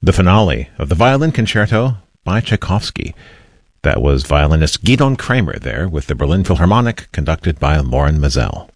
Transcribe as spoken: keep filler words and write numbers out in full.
the finale of the Violin Concerto by Tchaikovsky. That was violinist Gidon Kramer there with the Berlin Philharmonic, conducted by Loren Maazel.